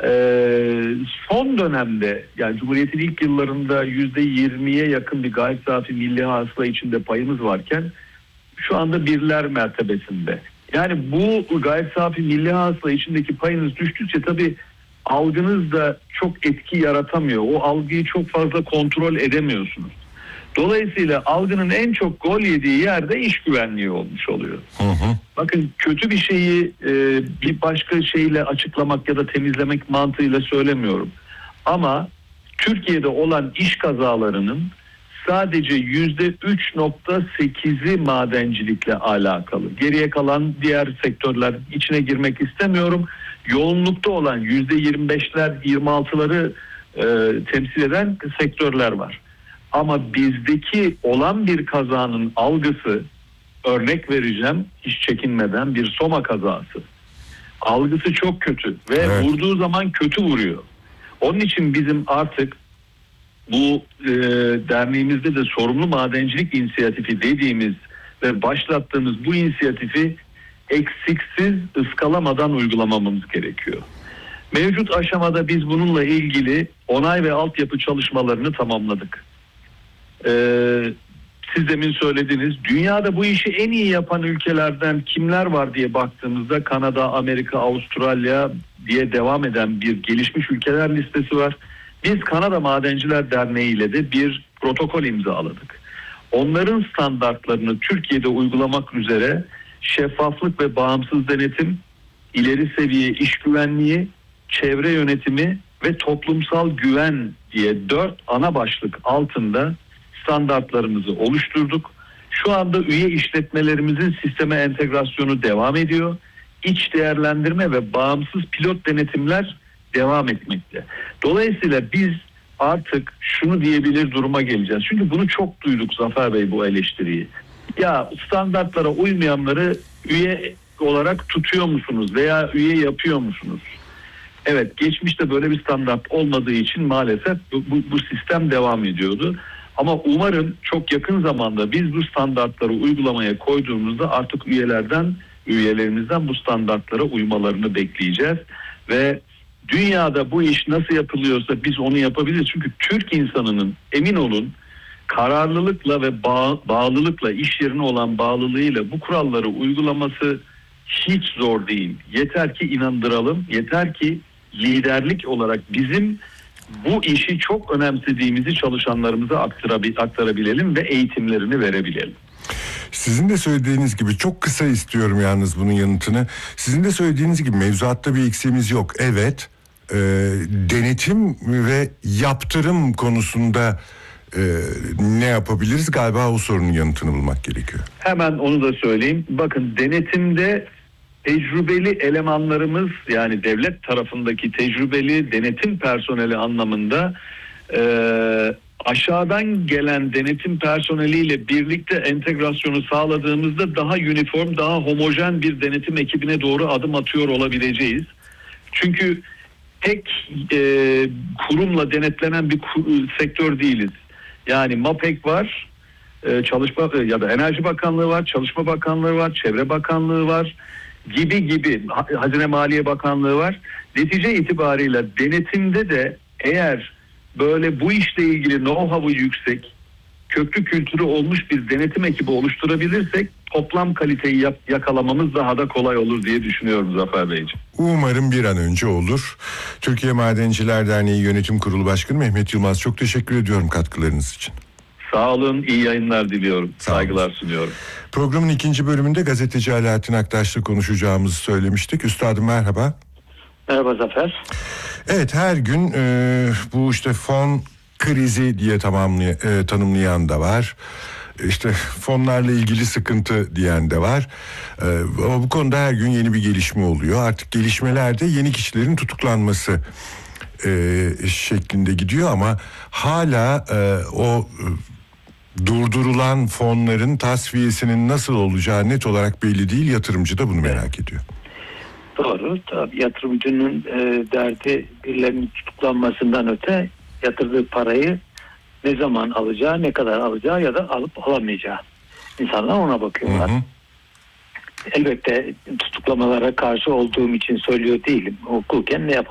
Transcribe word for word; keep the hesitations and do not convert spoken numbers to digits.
Ee, son dönemde, yani Cumhuriyet'in ilk yıllarında yüzde yirmiye yakın bir gayri safi milli hasıla içinde payımız varken şu anda birler mertebesinde. Yani bu gayri safi milli hasıla içindeki payınız düştükçe tabii algınız da çok etki yaratamıyor. O algıyı çok fazla kontrol edemiyorsunuz. Dolayısıyla algının en çok gol yediği yerde iş güvenliği olmuş oluyor. Hı hı. Bakın, kötü bir şeyi e, bir başka şeyle açıklamak ya da temizlemek mantığıyla söylemiyorum. Ama Türkiye'de olan iş kazalarının sadece yüzde üç nokta sekizi madencilikle alakalı. Geriye kalan diğer sektörler, içine girmek istemiyorum. Yoğunlukta olan yüzde yirmi beşler, yirmi altıları e, temsil eden sektörler var. Ama bizdeki olan bir kazanın algısı, örnek vereceğim hiç çekinmeden, bir Soma kazası. Algısı çok kötü ve evet, vurduğu zaman kötü vuruyor. Onun için bizim artık bu e, derneğimizde de sorumlu madencilik inisiyatifi dediğimiz ve başlattığımız bu inisiyatifi eksiksiz ıskalamadan uygulamamız gerekiyor. Mevcut aşamada biz bununla ilgili onay ve altyapı çalışmalarını tamamladık. Ee, siz demin söylediniz, dünyada bu işi en iyi yapan ülkelerden kimler var diye baktığımızda Kanada, Amerika, Avustralya diye devam eden bir gelişmiş ülkeler listesi var. Biz Kanada Madenciler Derneği ile de bir protokol imzaladık. Onların standartlarını Türkiye'de uygulamak üzere şeffaflık ve bağımsız denetim, ileri seviye iş güvenliği, çevre yönetimi ve toplumsal güven diye dört ana başlık altında standartlarımızı oluşturduk. Şu anda üye işletmelerimizin sisteme entegrasyonu devam ediyor. İç değerlendirme ve bağımsız pilot denetimler devam etmekte. Dolayısıyla biz artık şunu diyebilir duruma geleceğiz. Çünkü bunu çok duyduk Zafer Bey, bu eleştiriyi. Ya standartlara uymayanları üye olarak tutuyor musunuz veya üye yapıyor musunuz? Evet, geçmişte böyle bir standart olmadığı için maalesef bu, bu, bu sistem devam ediyordu. Ama umarım çok yakın zamanda biz bu standartları uygulamaya koyduğumuzda artık üyelerden, üyelerimizden bu standartlara uymalarını bekleyeceğiz. Ve dünyada bu iş nasıl yapılıyorsa biz onu yapabiliriz. Çünkü Türk insanının, emin olun, kararlılıkla ve bağ, bağlılıkla, iş yerine olan bağlılığıyla bu kuralları uygulaması hiç zor değil. Yeter ki inandıralım, yeter ki liderlik olarak bizim bu işi çok önemsediğimizi çalışanlarımıza aktarabilelim ve eğitimlerini verebilelim. Sizin de söylediğiniz gibi, çok kısa istiyorum yalnız bunun yanıtını. Sizin de söylediğiniz gibi mevzuatta bir eksiğimiz yok. Evet, e, denetim ve yaptırım konusunda e, ne yapabiliriz? Galiba o sorunun yanıtını bulmak gerekiyor. Hemen onu da söyleyeyim. Bakın, denetimde tecrübeli elemanlarımız, yani devlet tarafındaki tecrübeli denetim personeli anlamında e, aşağıdan gelen denetim personeliyle birlikte entegrasyonu sağladığımızda daha uniform, daha homojen bir denetim ekibine doğru adım atıyor olabileceğiz. Çünkü tek e, kurumla denetlenen bir kur, sektör değiliz. Yani MAPEK var, e, Çalışma ya da Enerji Bakanlığı var, Çalışma Bakanlığı var, Çevre Bakanlığı var gibi gibi, Hazine Maliye Bakanlığı var. Netice itibarıyla denetimde de eğer böyle bu işle ilgili know-how'u yüksek, köklü kültürü olmuş bir denetim ekibi oluşturabilirsek toplam kaliteyi yap, yakalamamız daha da kolay olur diye düşünüyorum Zafer Beyciğim. Umarım bir an önce olur. Türkiye Madenciler Derneği Yönetim Kurulu Başkanı Mehmet Yılmaz, çok teşekkür ediyorum katkılarınız için. Sağ olun, iyi yayınlar diliyorum. Sağ Saygılar olun. Sunuyorum. Programın ikinci bölümünde gazeteci Alaaddin Aktaş'la konuşacağımızı söylemiştik. Üstadım merhaba. Merhaba Zafer. Evet, her gün e, bu işte fon krizi diye tamamlay- e, tanımlayan da var. İşte fonlarla ilgili sıkıntı diyen de var. E, ama bu konuda her gün yeni bir gelişme oluyor. Artık gelişmelerde yeni kişilerin tutuklanması e, şeklinde gidiyor ama hala e, o e, durdurulan fonların tasfiyesinin nasıl olacağı net olarak belli değil. Yatırımcı da bunu merak ediyor. Doğru. Tabii yatırımcının e, derdi birilerinin tutuklanmasından öte yatırdığı parayı ne zaman alacağı, ne kadar alacağı ya da alıp alamayacağı. İnsanlar ona bakıyorlar. Hı hı. Elbette tutuklamalara karşı olduğum için söylüyor değilim. Hukuken ne yapalım?